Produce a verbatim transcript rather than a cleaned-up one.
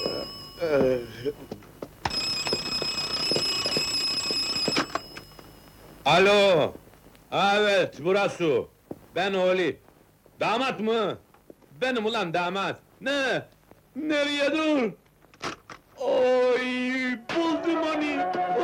Alo! Evet, burası! Ben Oli! Damat mı? Benim ulan damat! Ne? Nereye dur? Oy! Buldum onu!